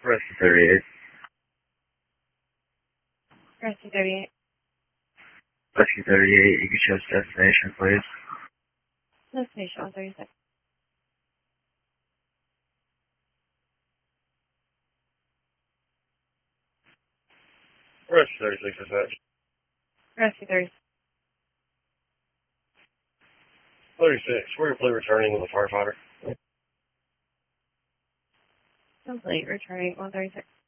Rescue 38. Rescue 38. Rescue 38, you can show us destination, please. Destination 136. Rescue 36, dispatch. Rescue 36. 36, we're complete returning with a firefighter. Complete returning 136.